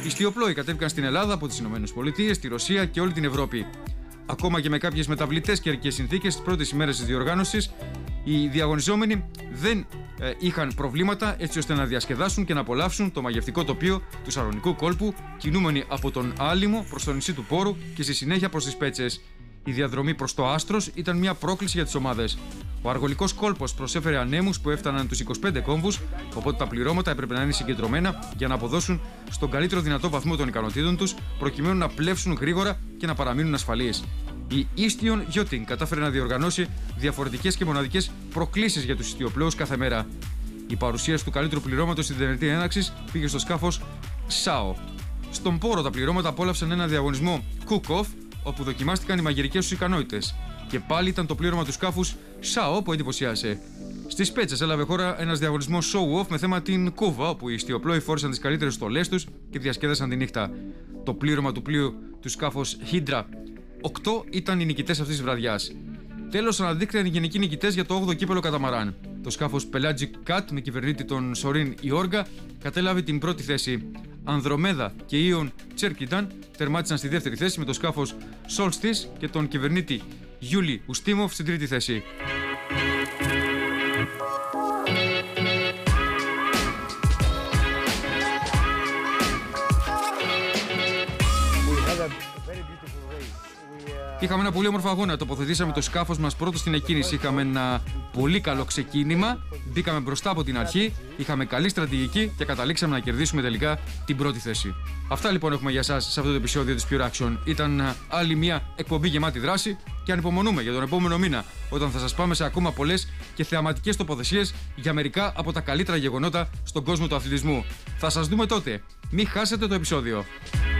Οι ιστιοπλόοι κατέβηκαν στην Ελλάδα από τις ΗΠΑ, τη Ρωσία και όλη την Ευρώπη. Ακόμα και με κάποιες μεταβλητές καιρικές συνθήκες στις πρώτες ημέρες της διοργάνωσης, οι διαγωνιζόμενοι δεν είχαν προβλήματα έτσι ώστε να διασκεδάσουν και να απολαύσουν το μαγευτικό τοπίο του Σαρονικού κόλπου, κινούμενοι από τον Άλυμο προς το νησί του Πόρου και στη συνέχεια προς τις Πέτσες. Η διαδρομή προς το Άστρος ήταν μια πρόκληση για τις ομάδες. Ο αργολικός κόλπος προσέφερε ανέμους που έφταναν τους 25 κόμβους, οπότε τα πληρώματα έπρεπε να είναι συγκεντρωμένα για να αποδώσουν στον καλύτερο δυνατό βαθμό των ικανοτήτων τους, προκειμένου να πλεύσουν γρήγορα και να παραμείνουν ασφαλείς. Η Eastion Yachting κατάφερε να διοργανώσει διαφορετικές και μοναδικές προκλήσεις για τους ιστιοπλόους κάθε μέρα. Η παρουσίαση του καλύτερου πληρώματος στην τελετή έναρξης πήγε στο σκάφος SAO. Στον Πόρο τα πληρώματα απόλαυσαν ένα διαγωνισμό Cook-Off, όπου δοκιμάστηκαν οι μαγειρικές τους ικανότητες. Και πάλι ήταν το πλήρωμα του σκάφους SAO που εντυπωσίασε. Στις Πέτσες έλαβε χώρα ένας διαγωνισμός show-off με θέμα την κούβα, όπου οι ιστιοπλόοι φόρησαν τις καλύτερες στολές τους και διασκέδασαν τη νύχτα. Το πλήρωμα του πλοίου του σκάφους Hydra 8 ήταν οι νικητές αυτής της βραδιάς. Τέλος, αναδείχθηκαν οι γενικοί νικητές για το 8ο κύπελο καταμαράν. Το σκάφος Pelagic Cat με κυβερνήτη τον Σορίν Ιόργα κατέλαβε την πρώτη θέση. Ανδρομέδα και Ιον Τσέρκιταν τερμάτισαν στη δεύτερη θέση, με το σκάφος Solstice και τον κυβερνήτη Γιούλι Ουστίμοφ στην τρίτη θέση. Είχαμε ένα πολύ όμορφο αγώνα. Τοποθετήσαμε το σκάφος μας πρώτο στην εκκίνηση. Είχαμε ένα πολύ καλό ξεκίνημα. Μπήκαμε μπροστά από την αρχή. Είχαμε καλή στρατηγική και καταλήξαμε να κερδίσουμε τελικά την πρώτη θέση. Αυτά λοιπόν έχουμε για εσάς σε αυτό το επεισόδιο της Pure Action. Ήταν άλλη μια εκπομπή γεμάτη δράση και ανυπομονούμε για τον επόμενο μήνα, όταν θα σας πάμε σε ακόμα πολλές και θεαματικές τοποθεσίες για μερικά από τα καλύτερα γεγονότα στον κόσμο του αθλητισμού. Θα σας δούμε τότε. Μην χάσετε το επεισόδιο.